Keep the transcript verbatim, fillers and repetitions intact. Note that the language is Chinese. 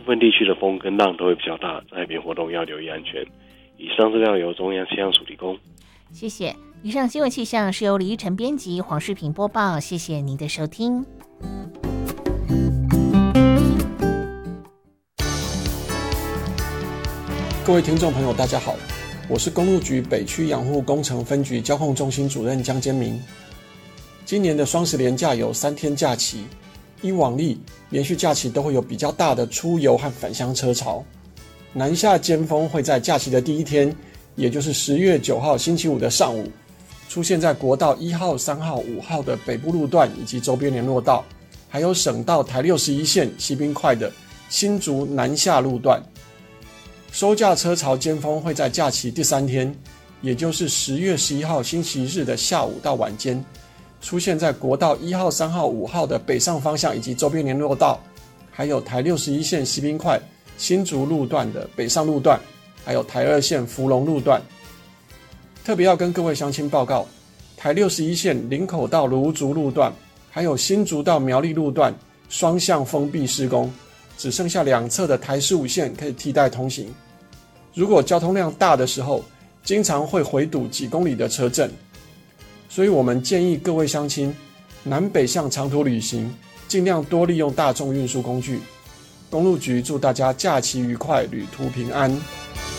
部分地区的风跟浪都会比较大，在海边活动要留意安全。以上资料由中央气象署提供。 谢谢。以上新闻气象是由李依晨编辑，黄世平播报。谢谢您的收听。 各位听众朋友大家好，我是公路局北区养护工程分局交控中心主任江坚明。今年的双十连假有三天假期，依往例连续假期都会有比较大的出游和返乡车潮。南下尖峰会在假期的第一天，也就是十月九号星期五的上午，出现在国道一号、三号、五号的北部路段以及周边联络道，还有省道台六十一线西滨快的新竹南下路段。收假车潮尖峰会在假期第三天，也就是十月十一号星期日的下午到晚间，出现在国道一号、三号、五号的北上方向以及周边联络道，还有台六十一线西滨快新竹路段的北上路段，还有台二线福隆路段。特别要跟各位乡亲报告，台六十一线林口到芦竹路段，还有新竹到苗栗路段双向封闭施工，只剩下两侧的台十五线可以替代通行。如果交通量大的时候，经常会回堵几公里的车阵，所以我们建议各位乡亲南北向长途旅行，尽量多利用大众运输工具。公路局祝大家假期愉快，旅途平安。